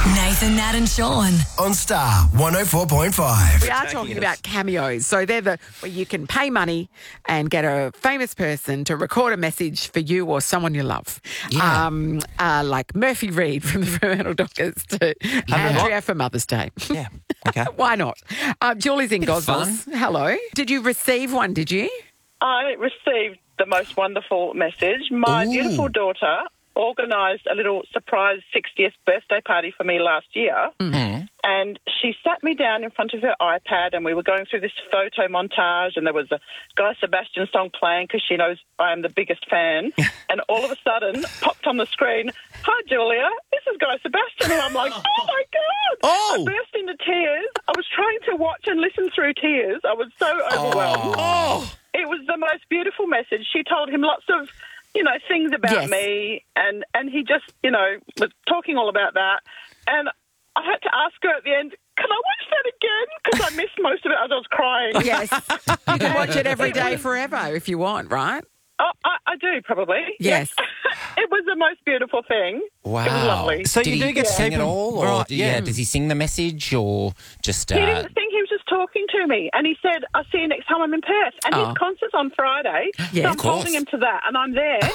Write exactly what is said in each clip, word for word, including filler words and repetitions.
Nathan, Nat and Sean. On Star one oh four point five. We are talking about cameos. So they're the where you can pay money and get a famous person to record a message for you or someone you love. Yeah. Um, uh, like Murphy Reed from the Fremantle Dockers to Andrea for Mother's Day. Yeah. Okay. Why not? Um, Julie's in Bit of Gosnells. Hello. Did you receive one, did you? I received the most wonderful message. My Ooh. beautiful daughter organised a little surprise sixtieth birthday party for me last year. Mm. And she sat me down in front of her iPad and we were going through this photo montage and there was a Guy Sebastian song playing because she knows I am the biggest fan. And all of a sudden, popped on the screen, "Hi, Julia, this is Guy Sebastian." And I'm like, oh, my God. Oh. I burst into tears. I was trying to watch and listen through tears. I was so overwhelmed. Oh. It was the most beautiful message. She told him lots of, you know, things about Yes. me, and, and he just, you know, was talking all about that. And I had to ask her at the end, can I watch that again? Because I missed most of it as I was crying. Yes. You can watch it every day forever if you want, right? Oh, I, I do, probably. Yes. It was the most beautiful thing. Wow. It was lovely. So Did you he do get to sing keep it him- all? Or, Right, yeah. yeah. Does he sing the message or just... He Uh, didn't think he was just talking to me. And he said, I'll see you next time I'm in Perth. And Oh. his concert's on Friday. Yeah, so I'm of course. holding him to that. And I'm there.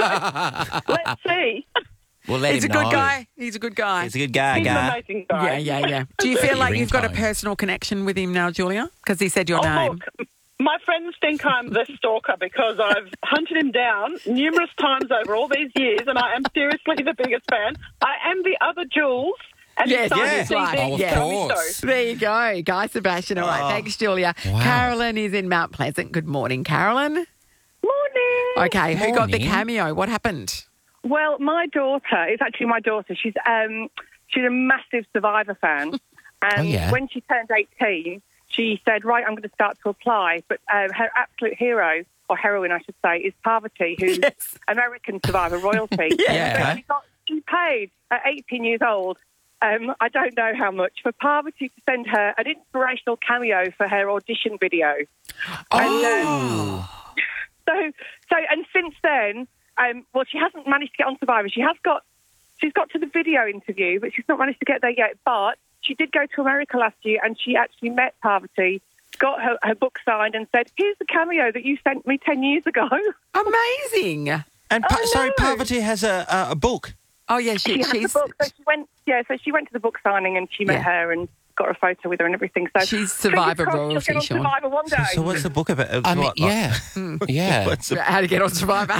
So let's see. we'll let He's a him good know. guy. He's a good guy. He's a good guy, He's an guy. amazing guy. Yeah, yeah, yeah. Do you feel like you've got a ringtone. personal connection with him now, Julia? Because he said your Oh, name. look, my friends think I'm the stalker because I've hunted him down numerous times over all these years, and I am seriously the biggest fan. I am the other Jules, and Yes, he signed yeah. his C D. Right. Oh, of Yeah. Tell me course. so. There you go. Guy Sebastian. All right. Thanks, Julia. Wow. Carolyn is in Mount Pleasant. Good morning, Carolyn. Morning. Okay. Who got the Morning. cameo? What happened? Well, my daughter, it's actually my daughter. She's um, she's a massive Survivor fan. And Oh, yeah. when she turned eighteen, she said, right, I'm going to start to apply. But um, her absolute hero, or heroine, I should say, is Parvati, who's Yes. American Survivor royalty. Yeah. So she, got, she paid at eighteen years old, um, I don't know how much, for Parvati to send her an inspirational cameo for her audition video. And, um, so, so, and since then, um, well, she hasn't managed to get on Survivor. She has got, she's got to the video interview, but she's not managed to get there yet. But she did go to America last year, and she actually met Parvati, got her, her book signed, and said, "Here's the cameo that you sent me ten years ago." Amazing. And pa- Oh, sorry, no. Parvati has a, a, a book. Oh, yeah. She, She has she's the book, so she went. Yeah, so she went to the book signing, and she met Yeah. her and got a photo with her and everything. So She's fingers Survivor crossed royalty, she'll get on Sean. Survivor one day. So what's the book about? It's I mean, what, like- yeah. yeah. What's the- how to get on Survivor.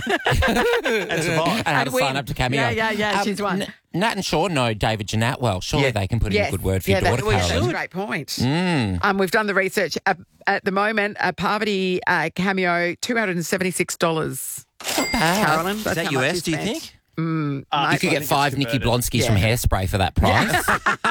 and survive. And how to And win. sign up to Cameo. Yeah, yeah, yeah, she's won. N- Nat and Sean know David Jeanette well. Surely Yeah. they can put in a good word for yeah, your daughter, that, well, Carolyn. that's a great point. Mm. Um, we've done the research. Uh, at the moment, a Parvati uh, cameo, two hundred seventy-six dollars. Carolyn, Is that's that how U much S, you do you spent. think? Mm, Uh, mate, You could get five Nikki Blonsky's from Hairspray for that price.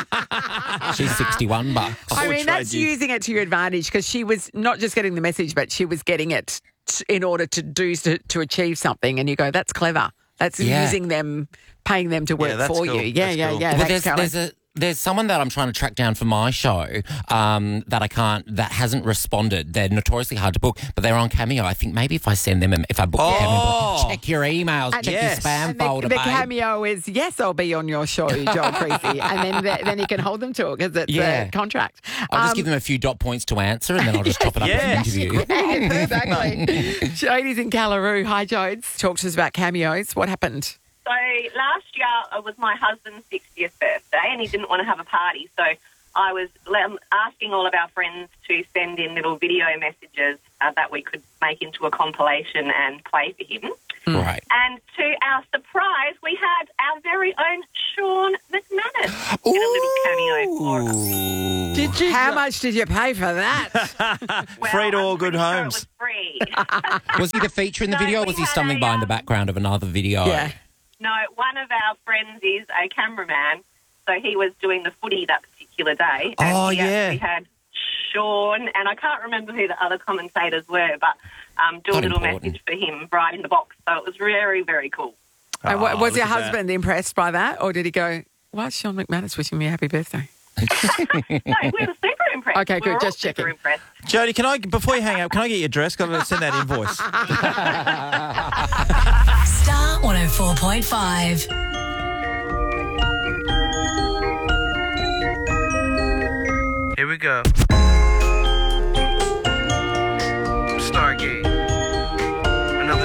She's sixty-one bucks. I would mean, trade that's you. using it to your advantage because she was not just getting the message, but she was getting it t- in order to do to, to achieve something. And you go, that's clever. That's Yeah. using them, paying them to work that's for cool. you. Yeah, That's yeah, cool. yeah. Well, Thanks, there's, Caroline. there's a there's someone that I'm trying to track down for my show um, that I can't that hasn't responded. They're notoriously hard to book, but they're on Cameo. I think maybe if I send them, a- if I book Oh. Cameo, check your emails, And- check Yes. your spam And the, folder, the babe. cameo is, yes, I'll be on your show, Joel Creasy. And then the, then you can hold them to it because it's Yeah. a contract. I'll just Um, give them a few dot points to answer, and then I'll just chop it up Yeah. with an interview. Exactly. Jody's in Callaroo. Hi, Jodes. Talk to us about cameos. What happened? So last year it was my husband's sixtieth birthday and he didn't want to have a party. So I was um, asking all of our friends to send in little video messages uh, that we could make into a compilation and play for him. Right. And to our surprise, we had our very own Sean McManus in a little cameo for us. Did you? How much did you pay for that? Well, Free to I'm all good pretty sure it homes. was free. Was he the feature in the No, video, or we was he had stumbling a, behind the um, background of another video? yeah. No, one of our friends is a cameraman, so he was doing the footy that particular day. And Oh, we yeah. actually had Sean, and I can't remember who the other commentators were, but um, do a Not little important. message for him right in the box. So it was very, very cool. And wa- Oh, was look your at that. husband impressed by that, or did he go, "Why is Sean McManus wishing me a happy birthday"? No, we were super impressed. Okay, we good, were all just super checking. impressed. Jody, can I, before you hang up, can I get your address? Got to send that invoice. Star one oh four point five. we go. Stargate.